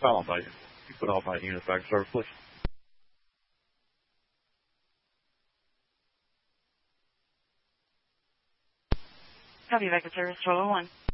Followed by you put all my units back in service, please. Copy, back in service 1201.